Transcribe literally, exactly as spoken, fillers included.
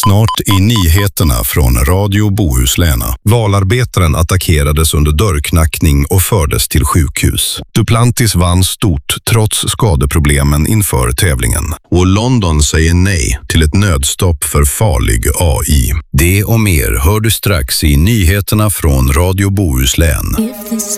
Snart i nyheterna från Radio Bohuslän. Valarbetaren attackerades under dörrknackning och fördes till sjukhus. Duplantis vann stort trots skadeproblemen inför tävlingen. Och London säger nej till ett nödstopp för farlig A I. Det och mer hör du strax i nyheterna från Radio Bohuslän.